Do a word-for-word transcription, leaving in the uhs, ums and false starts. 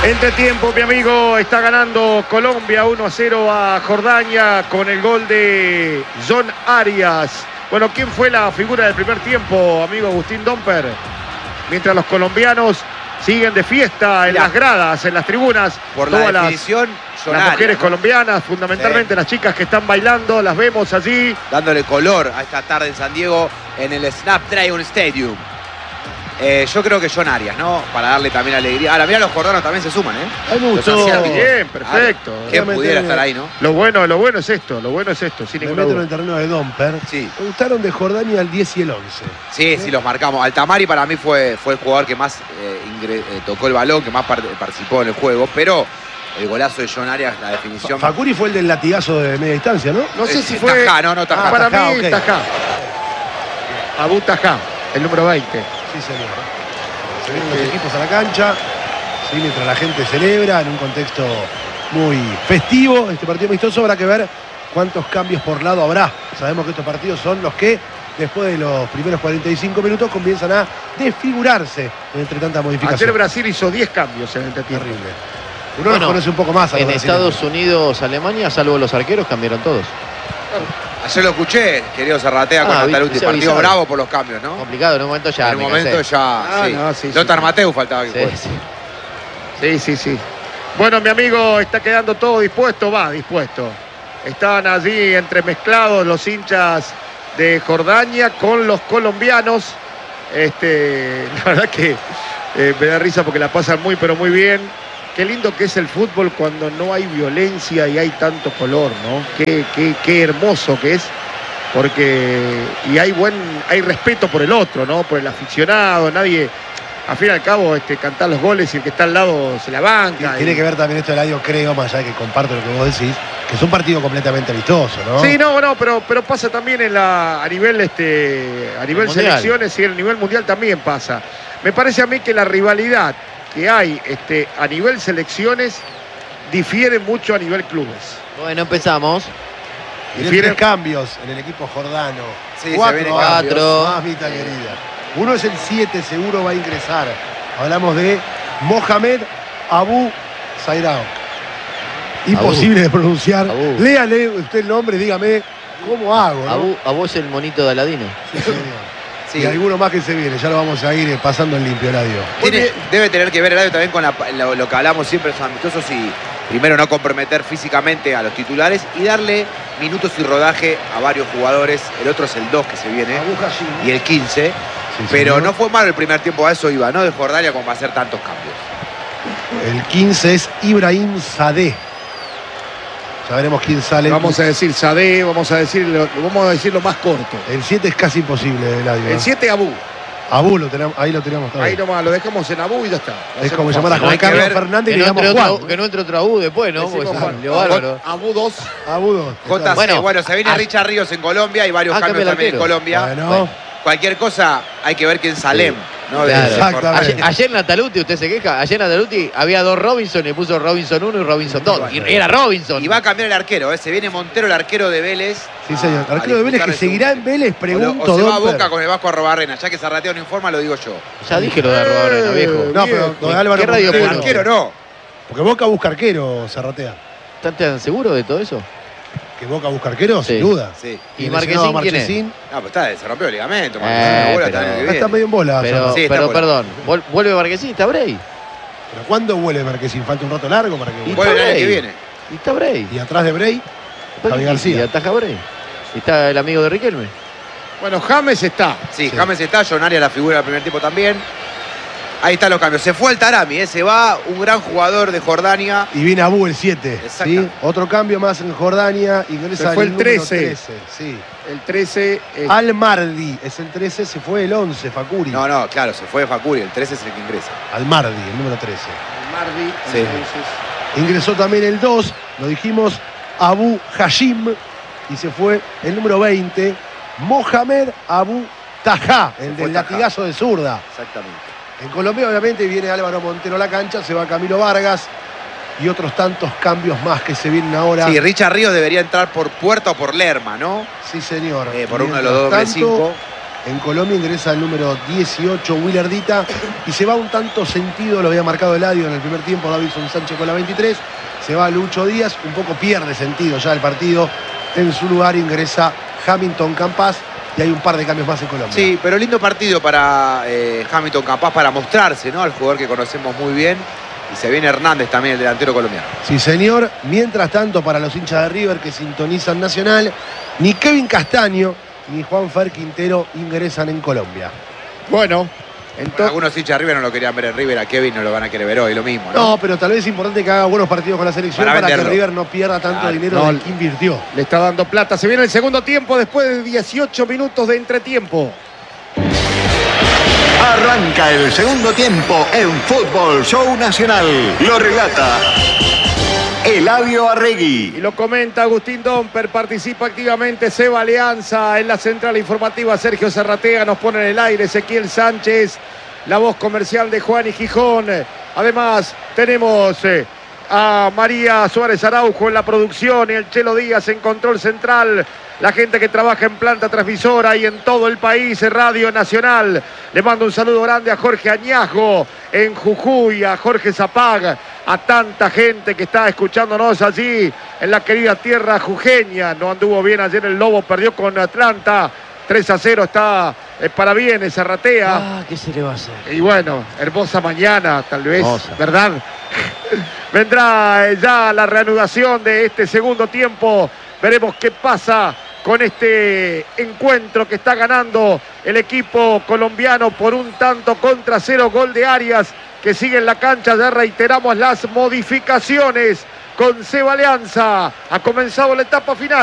Entretiempo, mi amigo, está ganando Colombia uno a cero a Jordania con el gol de John Arias. Bueno, ¿quién fue la figura del primer tiempo, amigo Agustín Domper? Mientras los colombianos siguen de fiesta en Mirá. las gradas, en las tribunas. Por la definición, las, las mujeres ¿no? colombianas, fundamentalmente sí. las chicas que están bailando, las vemos allí. Dándole color a esta tarde en San Diego, en el Snapdragon Stadium. Eh, yo creo que John Arias, ¿no? Para darle también alegría. Ahora, mira, los jordanos también se suman, ¿eh? Ay, me gustó. Bien, perfecto. Ah, ¿quién pudiera estar ahí, no? Lo bueno, lo bueno es esto, lo bueno es esto, sin ninguna duda. en el terreno de Domper. Sí. Me gustaron de Jordania el diez y el once. Sí, sí, sí los marcamos. Altamari para mí fue, fue el jugador que más eh, ingre, eh, tocó el balón, que más part participó en el juego, pero el golazo de John Arias, la definición... Facuri fue el del latigazo de media distancia, ¿no? No sé eh, si fue... Tajá, no, no, Tajá. Ah, para Tajá, mí, okay. Tajá. Abu Tajá, el número veinte. Sí, señor. Se vienen los equipos a la cancha, ¿sí? Mientras la gente celebra en un contexto muy festivo. Este partido amistoso habrá que ver cuántos cambios por lado habrá. Sabemos que estos partidos son los que, después de los primeros cuarenta y cinco minutos, comienzan a desfigurarse entre tanta modificación. Ayer Brasil hizo diez cambios en el entretiempo. Terrible. Uno bueno, los conoce un poco más. A en los Estados Unidos, Alemania, salvo los arqueros, cambiaron todos. Ayer lo escuché, querido Zarratea, con ah, Nataluti. Partido bravo por los cambios, ¿no? Complicado, en un momento ya. En un momento cansé. ya. Ah, sí. no, sí, Lothar sí. Matthäus faltaba que Sí, juegue. sí. Sí, sí, sí. Bueno, mi amigo, está quedando todo dispuesto, va, dispuesto. Están allí entremezclados los hinchas de Jordania con los colombianos. Este, la verdad que eh, me da risa porque la pasan muy, pero muy bien. Qué lindo que es el fútbol cuando no hay violencia y hay tanto color, ¿no? Qué, qué, qué hermoso que es. Porque, y hay buen, hay respeto por el otro, ¿no? Por el aficionado, nadie, al fin y al cabo, este, cantar los goles y el que está al lado se la banca. Tiene y... que ver también esto del año, creo, más allá de que comparto lo que vos decís, que es un partido completamente amistoso, ¿no? Sí, no, no, pero, pero pasa también en la, a nivel, este, a nivel selecciones y a nivel mundial también pasa. Me parece a mí que la rivalidad que hay este, a nivel selecciones difiere mucho a nivel clubes. Bueno, empezamos. Tiene tres cambios en el equipo jordano. Sí, cuatro, se vienen cuatro. Mamita querida. Uno es el siete, seguro va a ingresar. Hablamos de Mohamed Abu Zairaouk. Imposible Abu. de pronunciar. Abu. Léale usted el nombre, dígame cómo hago, ¿no? Abu, Abu es el monito de Aladino. Sí, señor. Sí. Y alguno más que se viene, ya lo vamos a ir pasando en limpio, Eladio. Tiene, debe tener que ver, Eladio, también con la, lo, lo que hablamos siempre, los amistosos, y primero no comprometer físicamente a los titulares y darle minutos y rodaje a varios jugadores. El otro es el dos que se viene y el quince. Sí, pero señor. No fue malo el primer tiempo, a eso iba, ¿no? De Jordania como para hacer tantos cambios. El quince es Ibrahim Sadeh. Ya veremos quién sale. Vamos a decir Sadeh, vamos a decir, vamos a decir lo más corto. El siete es casi imposible, Eladio. El siete Abu. Abu, lo tenemos, ahí lo tenemos también. Ahí nomás, lo dejamos en Abu y ya está. Lo es como fácil. llamar a Juan Carlos ver, Fernández y que, le no llamamos Juan. otro, que no entre otro Abu después, ¿no? Porque salió bárbaro. Abu dos. Abu dos. J C, Bueno, bueno, se viene a, Richard Ríos en Colombia y varios ah, cambios también en Colombia. Bueno. Bueno, cualquier cosa hay que ver quién Salem. Sí. ¿no? Claro. Exactamente. Ayer, ayer Nataluti, usted se queja, ayer Nataluti había dos Robinson y puso Robinson uno y Robinson dos. Y era Robinson. Y va a cambiar el arquero, ¿eh? Se viene Montero, el arquero de Vélez. Sí, señor. A, Arquero de Vélez que seguirá en Vélez, pregunto. O, lo, o se va a Domper. Boca con el Vasco Arrobarrena. Ya que Zarrateo no informa, lo digo yo. Ya dije lo de Arrobarena, viejo. No, pero lo de Álvaro ¿Qué radio Montero. El arquero no. Porque Boca busca arquero, Zarratea. ¿Están tan seguros de todo eso? Que Boca busca arquero, Sí. sin duda. Sí. ¿Y Y Marquesín lesionado a quién es? Marchesín. No, pero está, se rompió el ligamento. Eh, Marquesín, bola, pero- está el año que Está viene. medio en bola. Pero, Zarratea. Sí, está pero bueno. perdón, ¿vuel- ¿vuelve Marquesín? ¿Está Bray? Pero ¿cuándo vuelve Marquesín? Falta un rato largo para que Y vuelva. Vuelve el año Bray. que viene. Y está Bray. Y atrás de Bray, Javi Y García. ataja Bray. Y está el amigo de Riquelme. Bueno, James está. Sí, Sí. James está, John Arias la figura del primer tiempo también. Ahí están los cambios. Se fue el Tarami, ¿eh? Se va un gran jugador de Jordania. Y viene Abu el siete. Exacto. ¿sí? Otro cambio más en Jordania. Ingresa Se fue el número trece. trece. Sí. El trece. eh, Al Mardi es el trece, se fue el once, Facuri. No, no, claro, se fue Facuri. El trece es el que ingresa. Al Mardi, el número trece. Mardi. Sí. Entonces, Ingresó también el dos, lo dijimos, Abu Hashim. Y se fue el número veinte, Mohamed Abu Tajá, el fue del Tajá. latigazo de zurda. Exactamente. En Colombia, obviamente, viene Álvaro Montero a la cancha, se va Camilo Vargas y otros tantos cambios más que se vienen ahora. Sí, Richard Ríos debería entrar por Puerta o por Lerma, ¿no? Sí, señor. Eh, por uno de los Mientras dobles tanto, cinco. En Colombia ingresa el número dieciocho, Willardita, y se va un tanto sentido, lo había marcado Eladio en el primer tiempo, Davinson Sánchez con la veintitrés. Se va Lucho Díaz, un poco pierde sentido ya el partido. En su lugar ingresa Hamilton Campas y hay un par de cambios más en Colombia. Sí, pero lindo partido para eh, Hamilton Campas para mostrarse, ¿no? Al jugador que conocemos muy bien. Y se viene Hernández también, el delantero colombiano. Sí, señor. Mientras tanto, para los hinchas de River que sintonizan Nacional, ni Kevin Castaño ni Juanfer Quintero ingresan en Colombia. Bueno, Bueno, entonces... algunos hinchas de River no lo querían ver en River, a Kevin no lo van a querer ver hoy, lo mismo, ¿no? No, pero tal vez es importante que haga buenos partidos con la selección Para para, que venderlo. River no pierda tanto Claro, dinero no, del que invirtió. Le está dando plata. Se viene el segundo tiempo después de dieciocho minutos de entretiempo. Arranca el segundo tiempo en Fútbol Show Nacional. Lo relata Eladio Y Arregui. lo comenta Agustín Domper, participa activamente Seba Alianza en la central informativa. Sergio Zarratea nos pone en el aire, Ezequiel Sánchez, la voz comercial de Juan y Gijón. Además, tenemos eh, a María Suárez Araujo en la producción y el Chelo Díaz en control central. La gente que trabaja en planta transmisora y en todo el país, Radio Nacional. Le mando un saludo grande a Jorge Añasgo en Jujuy, a Jorge Zapag, a tanta gente que está escuchándonos allí en la querida tierra jujeña. No anduvo bien ayer el Lobo, perdió con Atlanta. tres a cero está eh, para bien Zarratea. Ah, ¿qué se le va a hacer? Y bueno, hermosa mañana, tal vez, Hermosa. ¿verdad? Vendrá eh, ya la reanudación de este segundo tiempo. Veremos qué pasa con este encuentro que está ganando el equipo colombiano por un tanto contra cero, gol de Arias, que sigue en la cancha. Ya reiteramos las modificaciones con Seba Alianza. Ha comenzado la etapa final.